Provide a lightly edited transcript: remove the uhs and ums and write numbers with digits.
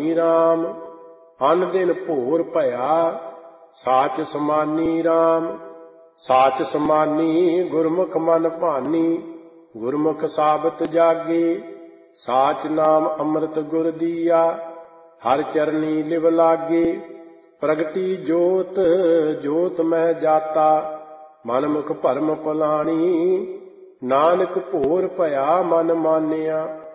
ਭਾਨੀ ਰਾਮ। ਅਨ ਦਿਨ ਭੋਰ ਭਇਆ ਸਾਚ ਸਮਾਨੀ ਰਾਮ। ਸਾਚ ਸਮਾਨੀ ਗੁਰਮੁਖ ਮਨ ਭਾਨੀ। ਗੁਰਮੁਖ ਸਾਬਤ ਜਾਗੇ ਸਾਚ ਨਾਮ ਅੰਮ੍ਰਿਤ ਗੁਰ ਦੀਆ। ਹਰ ਚਰਨੀ ਲਿਵ ਲਾਗੇ ਪ੍ਰਗਟੀ ਜੋਤ ਜੋਤ ਮਹਿ ਜਾਤਾ। ਮਨ ਮੁਖ ਭਰਮ ਭੁਲਾਣੀ ਨਾਨਕ ਭੋਰ ਭਇਆ ਮਨ ਮਾਨਿਆ।